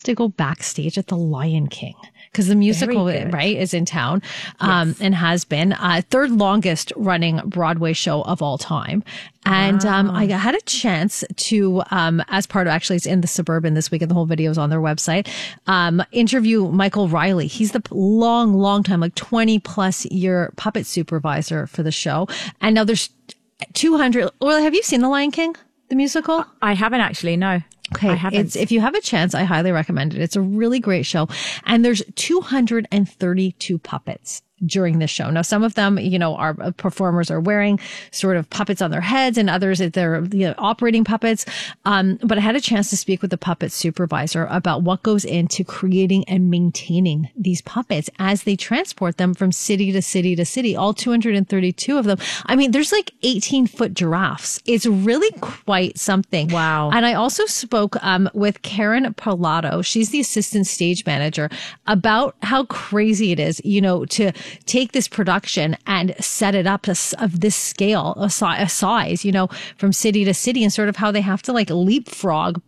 to go backstage at the Lion King because the musical, right, is in town, and has been third longest running Broadway show of all time. And I had a chance to, as part of, actually it's in the Suburban this week and the whole video is on their website, interview Michael Riley. He's the long time, like 20 plus year puppet supervisor for the show. And now there's 200. Well, have you seen The Lion King, the musical? I haven't actually, no. Okay, if you have a chance, I highly recommend it. It's a really great show. And there's 232 puppets during this show. Now, some of them, our performers are wearing sort of puppets on their heads and others, they're operating puppets. But I had a chance to speak with the puppet supervisor about what goes into creating and maintaining these puppets as they transport them from city to city to city, all 232 of them. I mean, there's like 18-foot giraffes. It's really quite something. Wow. And I also spoke with Karen Parlato. She's the assistant stage manager, about how crazy it is, to take this production and set it up of this scale, a size, from city to city, and sort of how they have to like leapfrog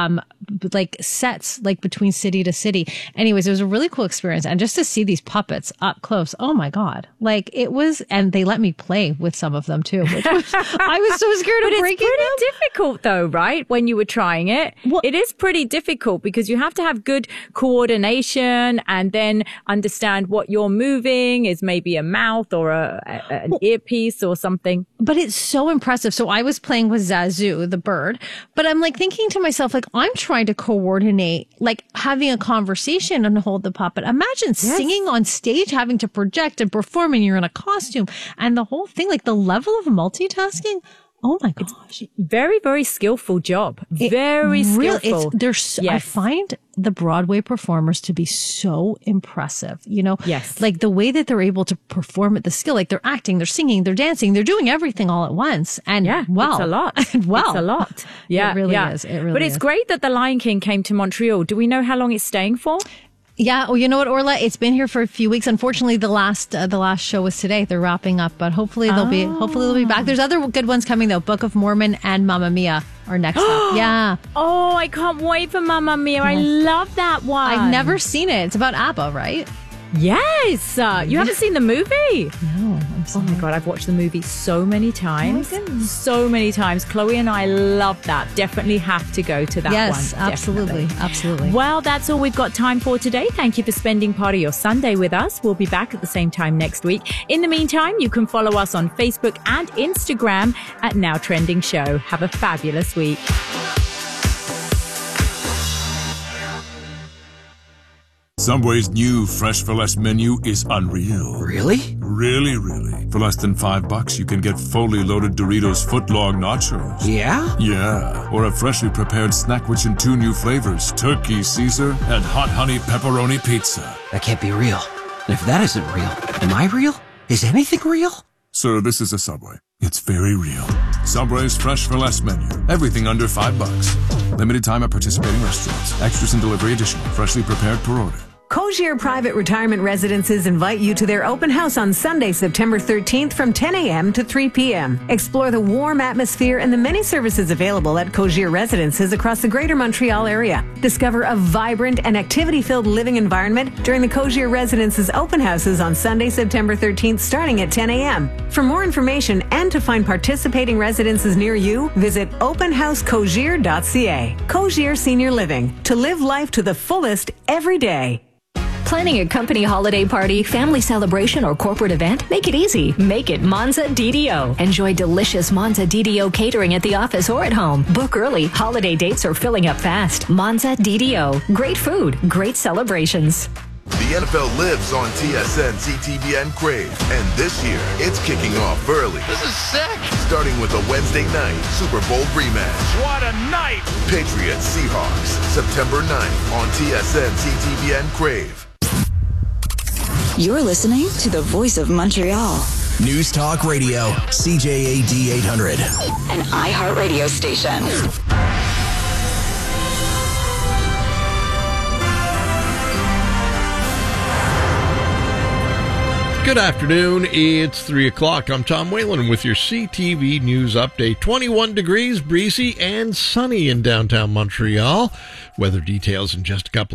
like sets like between city to city. Anyways, it was a really cool experience. And just to see these puppets up close, oh my God. Like it was, and they let me play with some of them too, which was, I was so scared of breaking them. It's pretty difficult though, right? When you were trying it, it is pretty difficult because you have to have good coordination and then understand what you're moving is maybe a mouth or an earpiece or something. But it's so impressive. So I was playing with Zazu, the bird, but I'm like thinking to myself, like, I'm trying to coordinate, like having a conversation and hold the puppet. Imagine singing on stage, having to project and perform, and you're in a costume and the whole thing, like the level of multitasking. Oh my gosh. Very, very skillful job. Very skillful. I find the Broadway performers to be so impressive, Yes. Like the way that they're able to perform at the skill, like they're acting, they're singing, they're dancing, they're doing everything all at once. And it's a lot. It's a lot. Yeah. It really is. It really But it's is. great that the Lion King came to Montreal. Do we know how long it's staying for? Yeah. Well, you know what, Orla? It's been here for a few weeks. Unfortunately, the last show was today. They're wrapping up, but hopefully they'll be back. There's other good ones coming though. Book of Mormon and Mamma Mia are next up. Yeah. Oh, I can't wait for Mamma Mia. I love that one. I've never seen it. It's about ABBA, right? Yes. You haven't seen the movie? No. Oh my God, I've watched the movie so many times. Oh my goodness. So many times. Chloe and I love that. Definitely have to go to that one. Yes, absolutely. Definitely. Absolutely. Well, that's all we've got time for today. Thank you for spending part of your Sunday with us. We'll be back at the same time next week. In the meantime, you can follow us on Facebook and Instagram at Now Trending Show. Have a fabulous week. Subway's new Fresh for Less menu is unreal. Really? Really, really. For less than $5, you can get fully loaded Doritos footlong nachos. Yeah? Yeah. Or a freshly prepared snack rich in 2 new flavors, Turkey Caesar and Hot Honey Pepperoni Pizza. That can't be real. And if that isn't real, am I real? Is anything real? Sir, this is a Subway. It's very real. Subway's Fresh for Less menu. Everything under $5. Limited time at participating restaurants. Extras and delivery additional. Freshly prepared per order. Cogir Private Retirement Residences invite you to their open house on Sunday, September 13th from 10 a.m. to 3 p.m. Explore the warm atmosphere and the many services available at Cogir Residences across the Greater Montreal area. Discover a vibrant and activity-filled living environment during the Cogir Residences open houses on Sunday, September 13th, starting at 10 a.m. For more information and to find participating residences near you, visit openhousecogir.ca. Cogir Senior Living. To live life to the fullest every day. Planning a company holiday party, family celebration, or corporate event? Make it easy. Make it Monza DDO. Enjoy delicious Monza DDO catering at the office or at home. Book early. Holiday dates are filling up fast. Monza DDO. Great food. Great celebrations. The NFL lives on TSN, CTVN Crave, and this year it's kicking off early. This is sick! Starting with a Wednesday night Super Bowl rematch. What a night! Patriots Seahawks, September 9th on TSN, CTVN Crave. You're listening to the Voice of Montreal. News Talk Radio, CJAD 800. An iHeartRadio station. Good afternoon. It's 3 o'clock. I'm Tom Whalen with your CTV News Update. 21 degrees, breezy and sunny in downtown Montreal. Weather details in just a couple